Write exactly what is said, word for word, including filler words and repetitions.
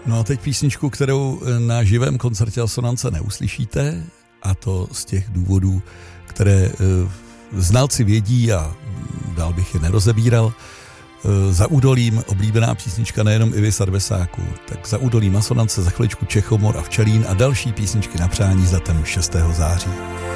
No a teď písničku, kterou na živém koncertě Asonance neuslyšíte, a to z těch důvodů, které znalci vědí a dál bych je nerozebíral. Za údolím oblíbená písnička nejenom Ivy Sadbesáku, tak za údolím Asonance, za chviličku Čechomor a Včelín a další písničky na přání s datem šestého září.